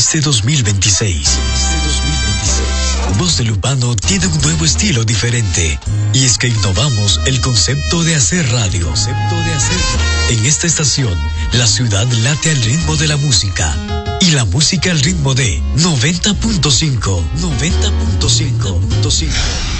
este 2026. Voz de Lupano tiene un nuevo estilo diferente. Y es que innovamos el concepto de hacer radio. En esta estación, la ciudad late al ritmo de la música. Y la música al ritmo de 90.5.